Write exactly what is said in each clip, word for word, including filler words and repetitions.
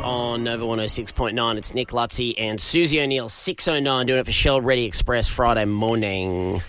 on Nova one oh six point nine. It's Nick Lutzy and Susie O'Neill, six oh nine, doing it for Shell Ready Express Friday morning.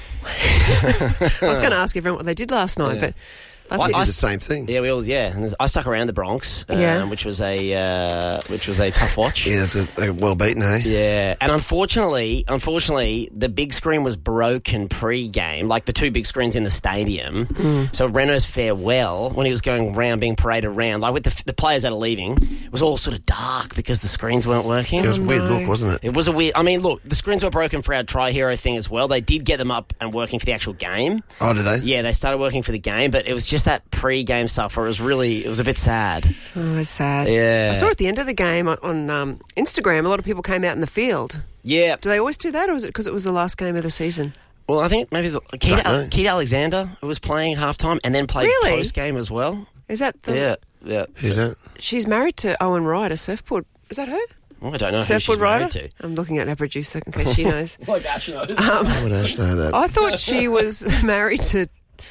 I was going to ask everyone what they did last night, Yeah. but that's I it. did the same thing. Yeah, we all yeah. And I stuck around the Bronx, um, Yeah. which was a uh, which was a tough watch. Yeah, it's a, a well beaten, eh? Yeah, and unfortunately, unfortunately, the big screen was broken pre-game, like the two big screens in the stadium. Mm. So Renault's farewell, when he was going around, being paraded around, like with the, the players that are leaving, it was all sort of dark because the screens weren't working. It was a weird no. look, wasn't it? It was a weird... I mean, look, the screens were broken for our Tri-Hero thing as well. They did get them up and working for the actual game. Oh, did they? Yeah, they started working for the game, but it was just that pre-game stuff where it was really... It was a bit sad. Oh, it's sad. Yeah. I saw at the end of the game on, on um, Instagram, a lot of people came out in the field. Yeah. Do they always do that, or is it because it was the last game of the season? Well, I think maybe... The, Keith, Don't know. Keith Alexander was playing at halftime and then played Really? post-game as well. Is that the... Yeah, yeah. Who's that? She's married to Owen Wright, a surfboard... Is that her? Well, I don't know who Surfboard she's married rider? to. I'm looking at our producer in case she knows. Like Ash knows. I would actually know that. I thought she was married to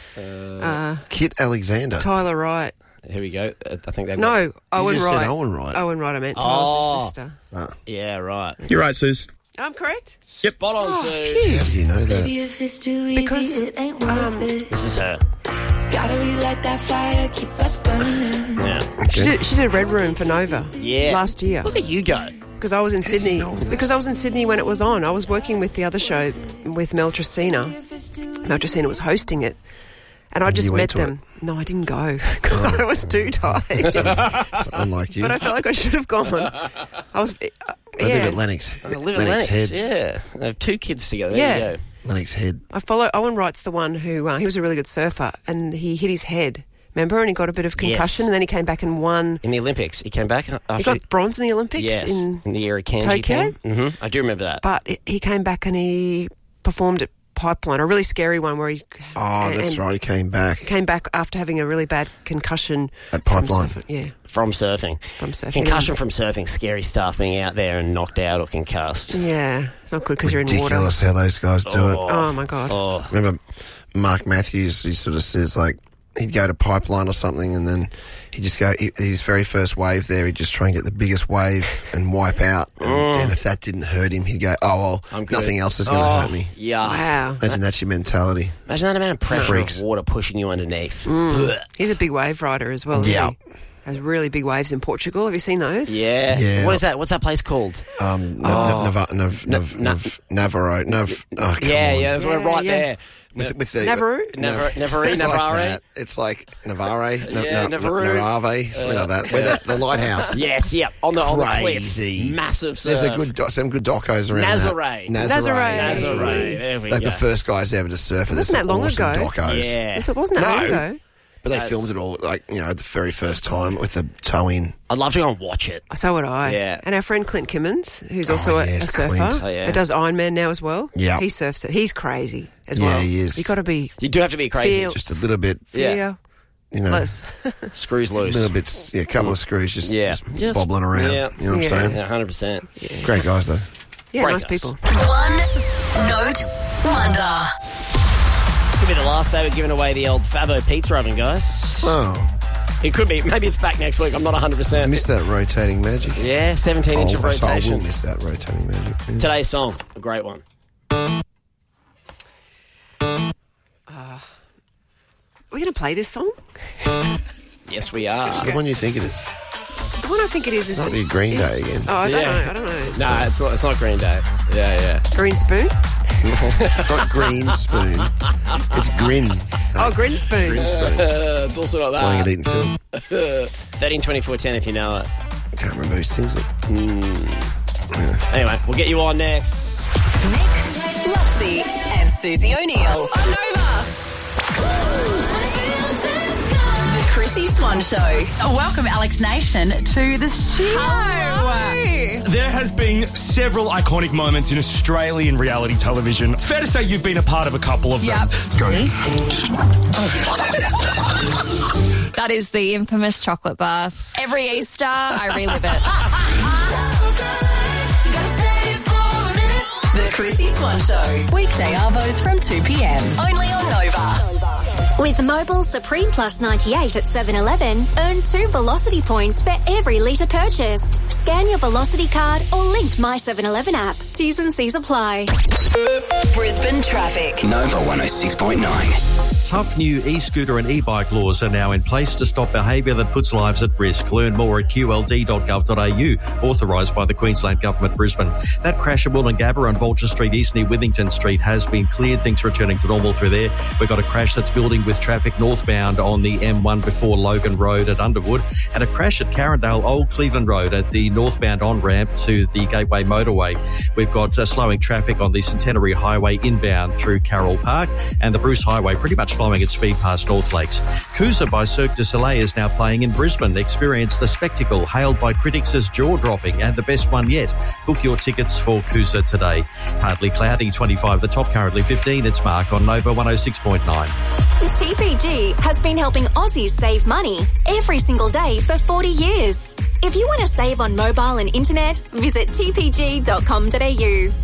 uh, Kit Alexander. Tyler Wright. Here we go. Uh, I think they've No, Owen just Wright. said Owen Wright. Owen Wright, I meant Tyler's Oh. sister. got- Yeah, right. You're right, Suze. I'm correct? Spot on, Oh, Sue. phew. How do you know that? If it's too easy, Because, it ain't worth it. This is her. Gotta relight that fire, keep us burning. Yeah. She did, she did Red Room for Nova Yeah. last year. Look at you go. Because I was in Sydney. know this? Because I was in Sydney when it was on. I was working with the other show with Mel Tracina. Mel Tracina was hosting it. And I And just you met went to them. No, I didn't go because I was too tired. It's unlike you. But I felt like I should have gone. I was, uh, I live yeah. at Lennox, I live in Lennox Lennox. Head. Yeah. They have two kids together. There Yeah. you go. Lennox Head. I follow Owen Wright's the one who uh, he was a really good surfer and he hit his head. Remember, and he got a bit of concussion, Yes. and then he came back and won. In the Olympics, he came back after... He got bronze in the Olympics. yes, in, in the year of Kanji Tokyo? came. hmm I do remember that. but he came back and he performed at Pipeline, a really scary one where he. Oh, and- that's and right. He came back Came back after having a really bad concussion at from Pipeline. surfing. Yeah, From surfing. from surfing. Concussion from surfing, scary stuff, being out there and knocked out or concussed. Yeah, it's not good because you're in water. Ridiculous how those guys do it. Oh my god. Oh, Remember Mark Matthews, he sort of says, like, he'd go to Pipeline or something and then he'd just go, he, his very first wave there, he'd just try and get the biggest wave and wipe out. And, and if that didn't hurt him, he'd go, oh, well, I'm good. nothing else is going to Oh, hurt me. yeah. Wow. Imagine that's your mentality. Imagine that amount of pressure Freaks. of water pushing you underneath. He's a big wave rider as well. Isn't Yeah. he? Those really big waves in Portugal. Have you seen those? Yeah. Yeah. What is that? What's that place called? Um, Oh. Nav- Nav- Nav- Nav- Na- Nav- Navarro. Nav- oh, come yeah, on. yeah, that's Yeah, right yeah. there. With, with the, Navarro? Navar- Navarre, it's like Navarre. that. It's like Navarre, Na- Yeah, Na- Navarro. Narave, something like that. Where the, the lighthouse. Yes, yeah, on the on the Crazy. cliffs, massive. There's a surf. good do- some good docos around Nazare. that. Nazare. Nazare. There we Like go. the first guys ever to surf. and there's Wasn't that some long awesome ago? Docos. Yeah. So it wasn't that No. long ago. But they filmed it all, like, you know, the very first time with the toe in. I'd love to go and watch it. So would I. Yeah. And our friend Clint Kimmins, who's also Oh, a, yes, a surfer, Clint. Oh, yeah. who does Ironman now as well. Yeah. He surfs it. He's crazy as Yeah, well. he is. You've got to be You do have to be crazy. Feel- Just a little bit, Yeah. you know, fearless. Screws a loose. little bit, yeah, a couple of screws just, Yeah. just Just- bobbling around. yeah. You know what Yeah. I'm saying? Yeah, hundred percent. Great guys, though. yeah, Great nice guys. people. One note wonder. Could be the last day we're giving away the old Fabo pizza oven, guys. Oh, It could be. Maybe it's back next week. I'm not hundred I percent. missed that rotating magic. Yeah, seventeen inch of Oh, so I will rotation. miss that rotating magic. Yeah. Today's song, a great one. Are we going to play this song? Yes, we are. It's the one you think it is. The one I think it is is... It's not the Green Day is- again. Oh, I don't Yeah. know. I don't know. Nah, it's not. It's not Green Day. Yeah, yeah. Green Spoon? It's not Green Spoon. It's Grin. Oh, Green Spoon. Grin Spoon. Uh, it's also not Playing at that. Eaton Hill. Thirteen twenty four ten. If you know it. I can't remember who sings it. Anyway, we'll get you on next. Nick Lutzy and Susie O'Neill on Nova. The Chrissy Swan Show. Welcome, Alex Nation, to the studio. There has been several iconic moments in Australian reality television. It's fair to say you've been a part of a couple of them. Yep. Go. That is the infamous chocolate bath. Every Easter, I relive it. The Chrissy Swan Show. Weekday arvos from two p.m. Only on Nova. With Mobil Supreme Plus ninety-eight at seven eleven, earn two Velocity points for every litre purchased. Scan your Velocity card or linked My seven eleven app. T's and C's apply. Brisbane traffic. Nova one oh six point nine. Tough new e-scooter and e-bike laws are now in place to stop behaviour that puts lives at risk. Learn more at q l d dot gov dot a u, authorised by the Queensland Government, Brisbane. That crash at Wollongabba on Vulture Street East near Withington Street has been cleared. Things returning to normal through there. We've got a crash that's building with traffic northbound on the M one before Logan Road at Underwood, and a crash at Carindale Old Cleveland Road at the northbound on-ramp to the Gateway Motorway. We've got uh, slowing traffic on the Centenary Highway inbound through Carroll Park, and the Bruce Highway pretty much flowing at speed past North Lakes. Coosa by Cirque du Soleil is now playing in Brisbane. Experience the spectacle hailed by critics as jaw-dropping and the best one yet. Book your tickets for Coosa today. Partly cloudy, twenty-five the top, currently fifteen. It's Mark on Nova one oh six point nine. T P G has been helping Aussies save money every single day for forty years. If you want to save on mobile and internet, visit t p g dot com dot a u.